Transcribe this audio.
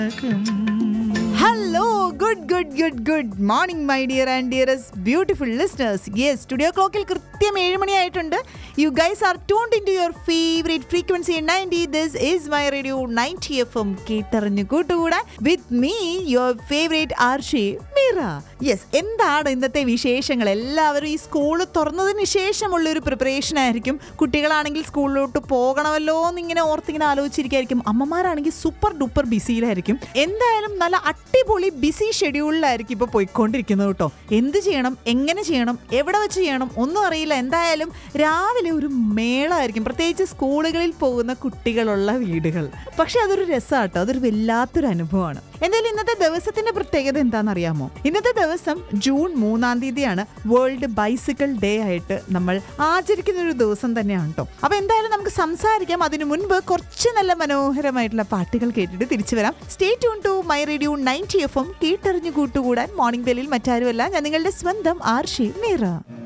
Hello, good morning my dear and dearest beautiful listeners. Yes, studio clockil കൃത്യം 7 മണിയായിട്ടുണ്ട്. You guys are tuned into your favorite frequency 90. This is my radio 90 FM. കേട്ടറിഞ്ഞു കൂട്ടുകൂടാൻ with me, your favorite Arshi Mira. Yes, എന്താണ് ഇന്നത്തെ വിശേഷങ്ങൾ? എല്ലാവരും ഈ school തുറന്നതിന് ശേഷമുള്ള ഒരു preparation ആയിരിക്കും. കുട്ടികളാണെങ്കിൽ സ്കൂളിലോട്ട് പോകണമല്ലോ എന്നിങ്ങനെ ഓർത്തിങ്ങനെ ആലോചിച്ചിരിക്കുകയായിരിക്കും. അമ്മമാരാണെങ്കിൽ സൂപ്പർ ഡൂപ്പർ ബിസിയിലായിരിക്കും. എന്തായാലും നല്ല അടിപൊളി ബിസി ഷെഡ്യൂളിലായിരിക്കും ഇപ്പോൾ പോയിക്കൊണ്ടിരിക്കുന്നത് കേട്ടോ. എന്ത് ചെയ്യണം, എങ്ങനെ ചെയ്യണം, എവിടെ വെച്ച് ചെയ്യണം ഒന്നും അറിയില്ല. എന്തായാലും രാവിലെ ഒരു മേളമായിരിക്കും, പ്രത്യേകിച്ച് സ്കൂളുകളിൽ പോകുന്ന കുട്ടികളുള്ള വീടുകൾ. പക്ഷെ അതൊരു രസമാട്ടോ, അതൊരു വല്ലാത്തൊരു അനുഭവമാണ്. എന്തായാലും ഇന്നത്തെ ദിവസത്തിന്റെ പ്രത്യേകത എന്താണെന്നറിയാമോ? ഇന്നത്തെ ദിവസം ജൂൺ 3-ാം തീയതിയാണ് വേൾഡ് ബൈസിക്കിൾ ഡേ ആയിട്ട് നമ്മൾ ആചരിക്കുന്ന ഒരു ദിവസം തന്നെയാണ് കേട്ടോ. അപ്പൊ എന്തായാലും നമുക്ക് സംസാരിക്കാം. അതിനു മുൻപ് കുറച്ച് നല്ല മനോഹരമായിട്ടുള്ള പാട്ടുകൾ കേട്ടിട്ട് തിരിച്ചു വരാം. Stay tune to my radio 90 FM. കേട്ടറിഞ്ഞു കൂട്ടുകൂടാൻ മോർണിംഗ് ബെല്ലിൽ മറ്റാരുമല്ല, ഞാൻ നിങ്ങളുടെ സ്വന്തം ആർഷി മീറ.